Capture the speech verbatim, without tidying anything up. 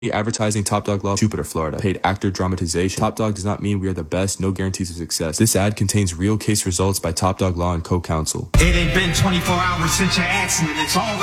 Advertising Top Dog Law, Jupiter, Florida. Paid actor dramatization. Top Dog does not mean we are the best, no guarantees of success. This ad contains real case results by Top Dog Law and co-counsel. It ain't been twenty-four hours since your accident. It's all